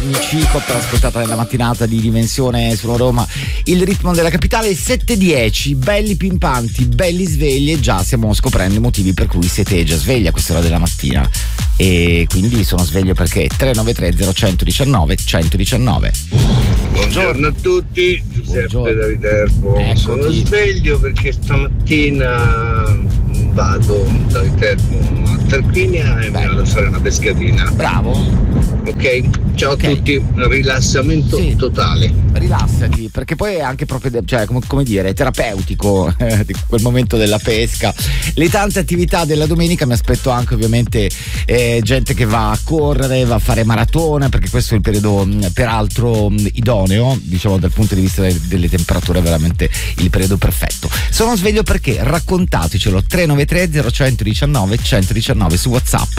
amici, coppia ascoltata nella mattinata di Dimensione su Roma, il ritmo della capitale. 7:10, belli pimpanti, belli svegli, e già stiamo scoprendo i motivi per cui siete già svegli a quest'ora della mattina. E quindi sono sveglio perché 393 0119 119. Buongiorno a tutti, Giuseppe Buongiorno. da Viterbo. Eccoti. Sono sveglio perché stamattina vado da Viterbo a Tarquinia e mi vado a fare una pescatina. Bravo. Ok? Ciao Ok. a tutti, un rilassamento Sì. totale. Rilassati, perché poi è anche proprio, cioè, come dire, terapeutico di quel momento della pesca. Le tante attività della domenica, mi aspetto anche ovviamente gente che va a correre, va a fare maratona, perché questo è il periodo peraltro idoneo, diciamo dal punto di vista delle temperature, veramente il periodo perfetto. Sono sveglio perché? Raccontatecelo, 393 0119 119 su WhatsApp.